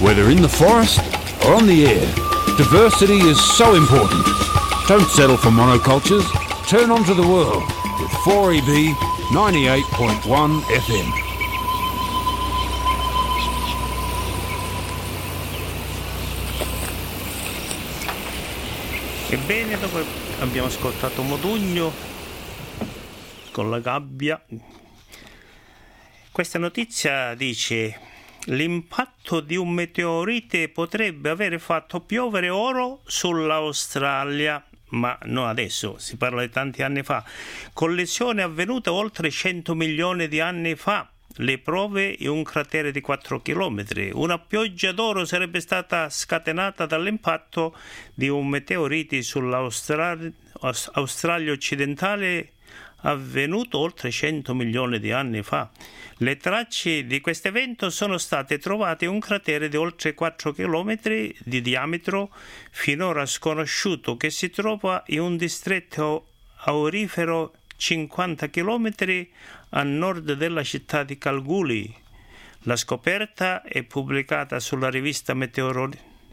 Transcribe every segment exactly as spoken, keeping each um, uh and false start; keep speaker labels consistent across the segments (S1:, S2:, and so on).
S1: Whether in the forest or on the air, diversity is so important. Don't settle for monocultures. Turn onto the world with four E B ninety-eight point one F M.
S2: Ebbene, dopo abbiamo ascoltato Modugno con la gabbia. Questa notizia dice: l'impatto di un meteorite potrebbe aver fatto piovere oro sull'Australia, ma non adesso, si parla di tanti anni fa. Collisione avvenuta oltre cento milioni di anni fa. Le prove in un cratere di quattro chilometri. Una pioggia d'oro sarebbe stata scatenata dall'impatto di un meteorite sull'Australia Australia occidentale avvenuto oltre cento milioni di anni fa. Le tracce di questo evento sono state trovate in un cratere di oltre quattro chilometri di diametro, finora sconosciuto, che si trova in un distretto aurifero cinquanta chilometri a nord della città di Kalgoorlie. La scoperta è pubblicata sulla rivista Meteoro-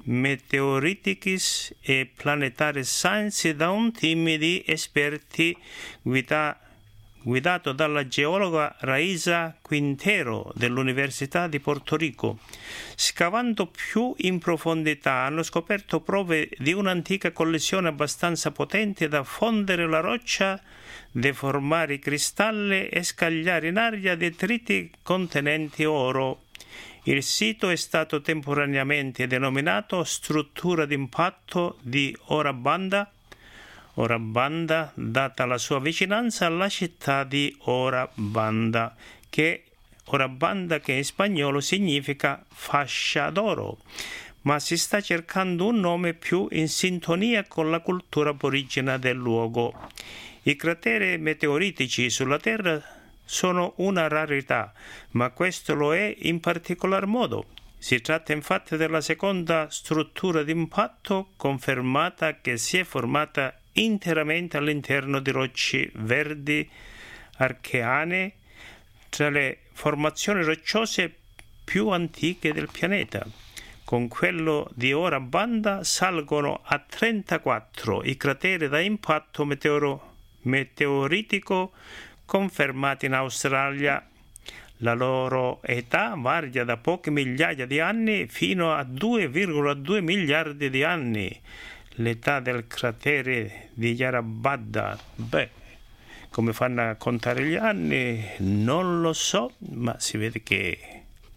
S2: Meteoritics e Planetary Science da un team di esperti guida- guidato dalla geologa Raisa Quintero dell'Università di Porto Rico. Scavando più in profondità hanno scoperto prove di un'antica collisione abbastanza potente da fondere la roccia, deformare i cristalli e scagliare in aria detriti contenenti oro. Il sito è stato temporaneamente denominato struttura d'impatto di Ora Banda, Ora Banda, data la sua vicinanza alla città di Ora Banda, che Ora Banda che in spagnolo significa fascia d'oro, ma si sta cercando un nome più in sintonia con la cultura aborigena del luogo. I crateri meteoritici sulla Terra sono una rarità, ma questo lo è in particolar modo. Si tratta infatti della seconda struttura d'impatto confermata che si è formata interamente all'interno di rocce verdi archeane, tra le formazioni rocciose più antiche del pianeta. Con quello di Ora Banda salgono a trentaquattro i crateri da impatto meteoro meteoritico confermati in Australia. La loro età varia da poche migliaia di anni fino a due virgola due miliardi di anni. L'età del cratere di Yarabadda, beh, come fanno a contare gli anni non lo so, ma si vede che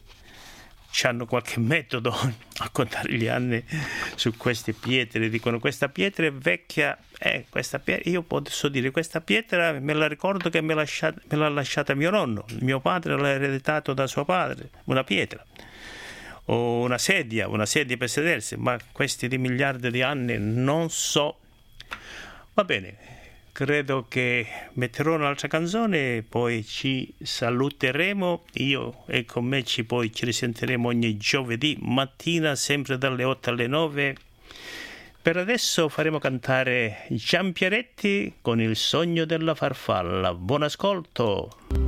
S2: hanno qualche metodo a contare gli anni su queste pietre. Dicono: questa pietra è vecchia, eh, questa pietra, io posso dire questa pietra me la ricordo che me, lasciata, me l'ha lasciata mio nonno, mio padre l'ha ereditato da suo padre, una pietra o una sedia, una sedia per sedersi, ma questi di miliardi di anni non so. Va bene, credo che metterò un'altra canzone, poi ci saluteremo. Io e con me ci poi ci risentiremo ogni giovedì mattina, sempre dalle otto alle nove. Per adesso faremo cantare Giampieretti con Il sogno della farfalla. Buon ascolto.